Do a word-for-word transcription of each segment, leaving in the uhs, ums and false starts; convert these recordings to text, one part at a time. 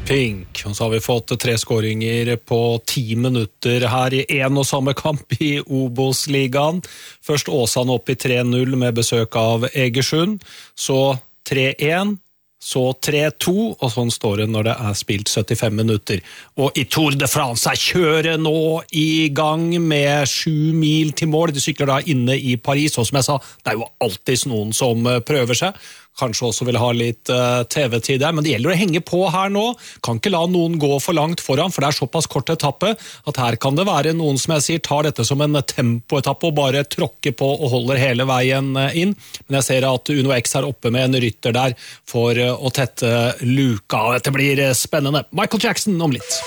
Pink, og så har vi fått tre skåringer på ti minutter her i en og samme kamp i Obos-ligaen. Først Åsane opp i tre null med besøk av Egersund, så tre en, så tre to, og sånn står det når det er spilt syttifem minutter. Og i Tour de France er kjøret nå i gang med sju mil til mål. De sykler da inne i Paris, og som jeg sa, det er jo alltid noen som prøver seg. Kanskje også vil ha litt uh, T V-tid der, men det gjelder å henge på her nå. Kan ikke la noen gå for langt foran, for det er såpass kort etappe, at her kan det være noen som jeg sier, tar dette som en tempoetappe og bare tråkker på og holder hele veien inn. Men jeg ser at Uno X er oppe med en rytter der for uh, å tette luka. Dette blir spennende. Michael Jackson om litt.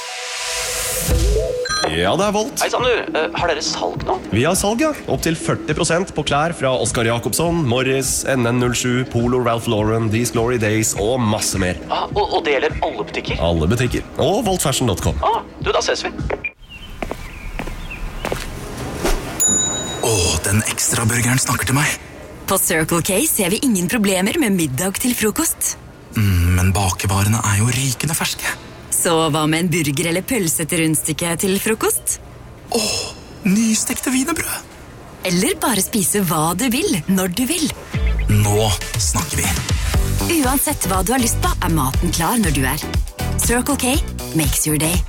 Ja, det er Volt. Hei, sann du. Uh, har dere salg nå? Vi har salg, ja. Opp til førti prosent på klær fra Oscar Jakobsson, Morris, N N null sju, Polo, Ralph Lauren, These Glory Days og masse mer. Ah, og, og det gjelder alle butikker? Alle butikker. Og volt fashion punktum com. Ah, du, da ses vi. Åh, den ekstra burgeren snakker til meg. På Circle K ser vi ingen problemer med middag til frokost. Mm, men bakevarene er jo rykende ferske. Så hva med en burger eller pølse til rundstykke til frokost? Åh, nystekte wienerbrød. Eller bare spise hva du vil, når du vil. Nå snakker vi. Uansett hva du har lyst på, er maten klar når du er. Circle K makes your day.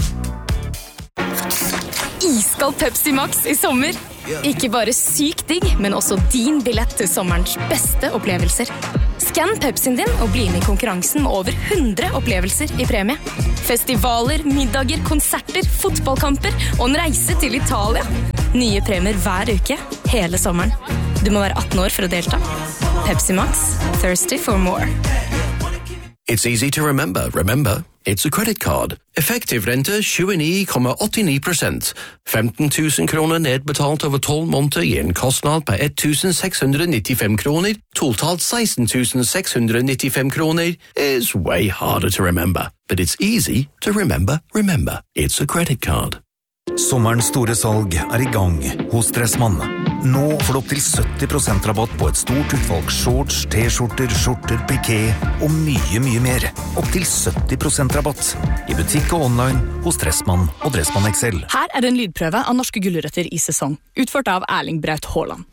Iskald Pepsi Max i sommer. Ikke bare syk digg, men også din billett til sommerens beste opplevelser. Skann Pepsien din og bli inn i konkurransen med over hundre opplevelser i premie. Festivaler, middager, konserter, fotballkamper og en reise til Italia. Nye premier hver uke, hele sommeren. Du må være atten år for å delta. Pepsi Max, thirsty for more. It's easy to remember. Remember, it's a credit card. Effektiv rente tjueni komma åttini prosent. femten tusen kroner nedbetalt over tolv måneder i en kostnad på ett tusen seks hundre nittifem kroner. Totalt seksten tusen seks hundre nittifem kroner is way harder to remember. But it's easy to remember. Remember, it's a credit card. Sommerens store salg er i gang hos Dressmann. Nå får du opp til sytti prosent rabatt på et stort utvalg shorts, t-skjorter, skjorter, piké og mye, mye mer. Opp til sytti prosent rabatt i butikk og online hos Dressmann og Dressmann X L. Her er en lydprøve av norske gulrøtter i sesong, utført av Erling Braut Haaland.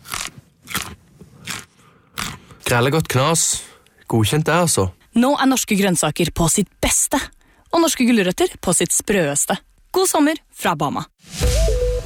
Grellegodt knas. Godkjent det, altså. Nå er norske grønnsaker på sitt beste, og norske gulrøtter på sitt sprøeste. God sommer fra Bama.